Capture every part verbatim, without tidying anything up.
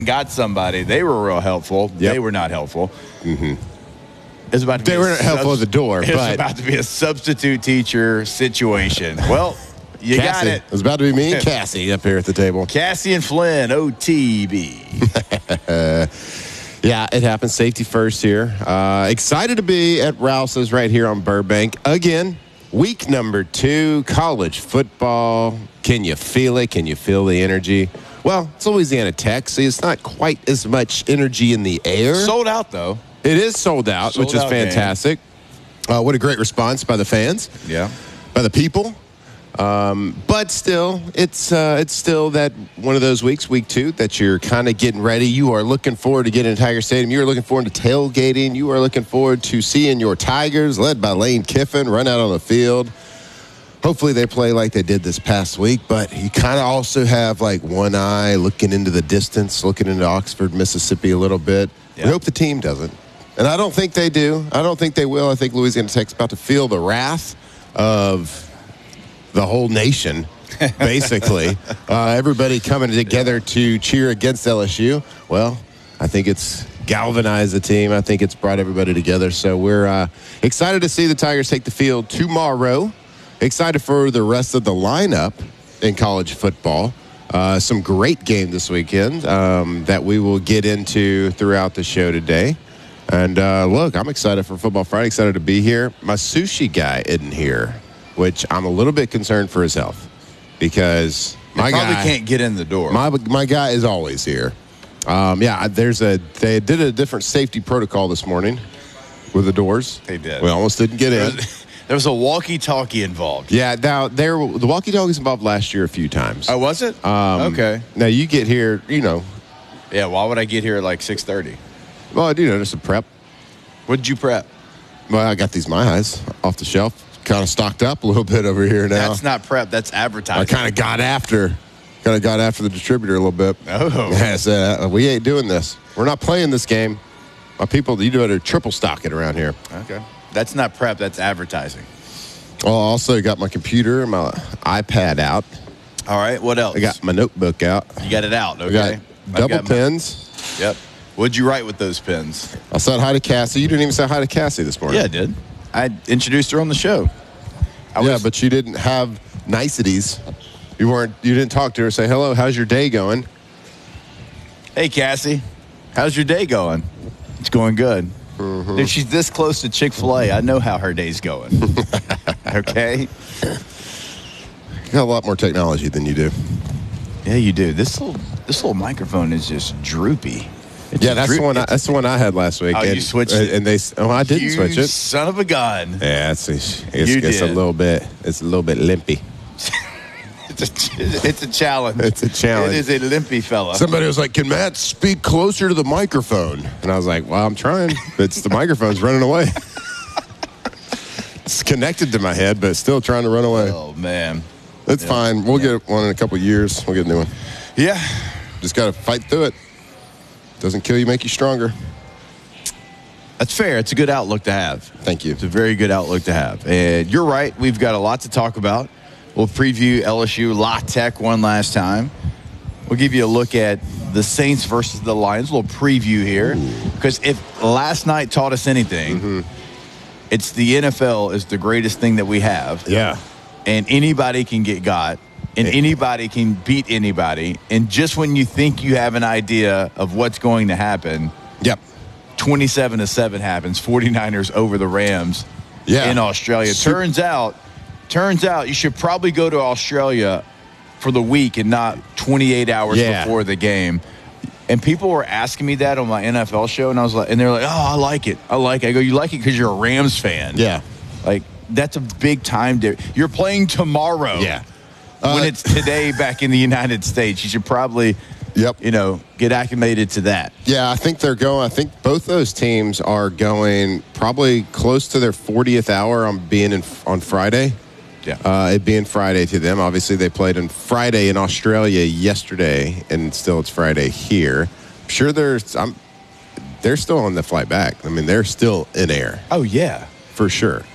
got somebody. They were real helpful. Yep. They were not helpful. Mm-hmm. It's about to be they weren't helpful at the door. It's but about to be a substitute teacher situation. Well, you Cassie, got it. It was about to be me and Cassie up here at the table. Cassie and Flynn, O T B. Yeah, it happens. Safety first here. Uh, excited to be at Rouse's right here on Burbank. Again, week number two, college football. Can you feel it? Can you feel the energy? Well, it's Louisiana Tech, so it's not quite as much energy in the air. Sold out, though. It is sold out, sold which is out fantastic. Uh, what a great response by the fans. Yeah. By the people. Um, but still, it's uh, it's still that one of those weeks, week two, that you're kind of getting ready. You are looking forward to getting to Tiger Stadium. You are looking forward to tailgating. You are looking forward to seeing your Tigers, led by Lane Kiffin, run out on the field. Hopefully they play like they did this past week, but you kind of also have like one eye looking into the distance, looking into Oxford, Mississippi a little bit. Yeah. We hope the team doesn't. And I don't think they do. I don't think they will. I think Louisiana Tech's about to feel the wrath of the whole nation, basically. uh, everybody coming together to cheer against L S U. Well, I think it's galvanized the team. I think it's brought everybody together. So we're uh, excited to see the Tigers take the field tomorrow. Excited for the rest of the lineup in college football. Uh, some great game this weekend um, that we will get into throughout the show today. And uh, look, I'm excited for Football Friday. Excited to be here. My sushi guy isn't here, which I'm a little bit concerned for his health because my you probably guy can't get in the door. My my guy is always here. Um, yeah, there's a they did a different safety protocol this morning with the doors. They did. We almost didn't get in. There was a walkie-talkie involved. Yeah, now there the walkie-talkies involved last year a few times. Oh, was it? Um, okay. Now you get here, you know. Yeah, why would I get here at like six thirty? Well, you know, just a prep. What did you prep? Well, I got these My Highs off the shelf, kind of stocked up a little bit over here now. That's not prep. That's advertising. I kind of got after, kind of got after the distributor a little bit. Oh. Yeah, so, uh, we ain't doing this. We're not playing this game. My people, you better triple stock it around here. Okay. That's not prep. That's advertising. Well, I also got my computer and my iPad out. All right. What else? I got my notebook out. You got it out. Okay. I got double got pens. My, yep. What'd you write with those pens? I said hi to Cassie. You didn't even say hi to Cassie this morning. Yeah, I did. I introduced her on the show. I yeah, was, but you didn't have niceties. You weren't. You didn't talk to her. Say hello. How's your day going? Hey, Cassie. How's your day going? It's going good. Mm-hmm. Dude, she's this close to Chick-fil-A. I know how her day's going. Okay? You got a lot more technology than you do. Yeah, you do. This little this little microphone is just droopy. It's yeah, that's droop- the one. I, that's the one I had last week. Oh, and, you switched and, it? And they. Oh, I didn't you switch it. Son of a gun. Yeah, it's it's, it's, You it's a did. little bit. It's a little bit limpy. It's a, it's a challenge. It's a challenge. It is a limpy fella. Somebody was like, "Can Matt speak closer to the microphone?" And I was like, "Well, I'm trying. It's the microphone's running away. It's connected to my head, but it's still trying to run away. Oh, man. It's Yeah. fine. We'll Yeah. get one in a couple of years. We'll get a new one. Yeah. Just got to fight through it. Doesn't kill you, make you stronger." That's fair. It's a good outlook to have. Thank you. It's a very good outlook to have. And you're right. We've got a lot to talk about. We'll preview L S U La Tech one last time. We'll give you a look at the Saints versus the Lions. A little preview here. Because if last night taught us anything, Mm-hmm. it's the N F L is the greatest thing that we have. Yeah. And anybody can get got. And Yeah. anybody can beat anybody. And just when you think you have an idea of what's going to happen, Yep. twenty-seven to seven happens. 49ers over the Rams Yeah. in Australia. Sup- Turns out, turns out you should probably go to Australia for the week and not twenty-eight hours Yeah. before the game. And people were asking me that on my N F L show, and I was like, and they're like, "Oh, I like it. I like it." I go, "You like it because you're a Rams fan." Yeah. Like that's a big time difference. You're playing tomorrow. Yeah. when Uh, it's today back in the United States, you should probably, Yep. you know, get acclimated to that. Yeah, I think they're going. I think both those teams are going probably close to their fortieth hour on being in, on Friday. Yeah. Uh, it being Friday to them. Obviously, they played on Friday in Australia yesterday, and still it's Friday here. I'm sure there's. I'm. They're still on the flight back. I mean, they're still in air Oh yeah. for sure.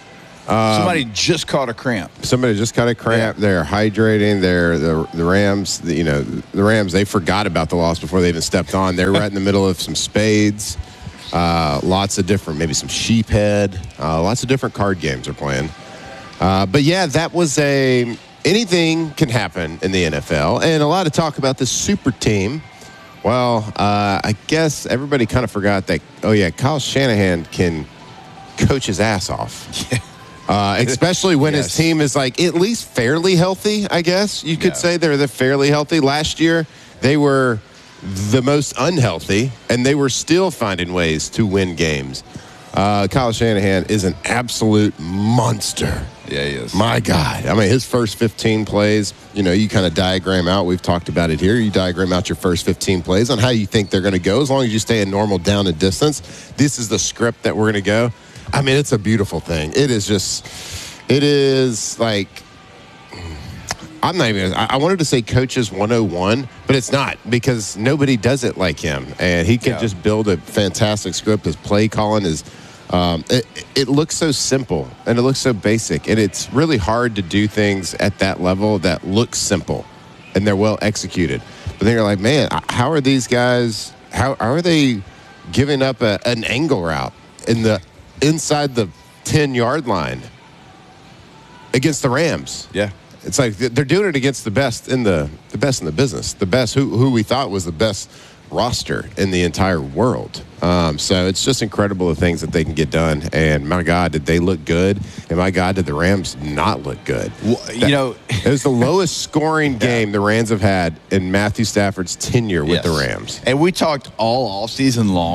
Um, Somebody just caught a cramp. Somebody just caught a cramp. Yeah. They're hydrating. They're the the Rams. The, you know, the Rams. They forgot about the loss before they even stepped on. They're right in the middle of some spades. Uh, lots of different, maybe some sheephead. Uh, lots of different card games are playing. Uh, but yeah, that was a. Anything can happen in the N F L, and a lot of talk about this super team. Well, uh, I guess everybody kind of forgot that. Oh yeah, Kyle Shanahan can coach his ass off. Yeah. Uh, especially when Yes. his team is like at least fairly healthy, I guess you could Yeah. say they're the fairly healthy. Last year, they were the most unhealthy, and they were still finding ways to win games. Uh, Kyle Shanahan is an absolute monster. Yeah, he is. My God. I mean, his first fifteen plays, you know, you kind of diagram out. We've talked about it here. You diagram out your first fifteen plays on how you think they're going to go. As long as you stay in normal down and distance, this is the script that we're going to go. I mean, it's a beautiful thing. It is just, it is like, I'm not even, I I wanted to say Coaches one oh one, but it's not because nobody does it like him. And he can Yeah. just build a fantastic script. His play calling is, um, it, it looks so simple and it looks so basic. And it's really hard to do things at that level that look simple and they're well executed. But then you're like, man, how are these guys, how, how are they giving up a, an angle route in the inside the ten-yard line against the Rams? Yeah. It's like they're doing it against the best in the the best in the business, the best who who we thought was the best roster in the entire world. Um, so it's just incredible the things that they can get done. And my God, did they look good? And my God, did the Rams not look good? Well, you know, It was the lowest scoring game the Rams have had in Matthew Stafford's tenure with yes. the Rams. And we talked all offseason long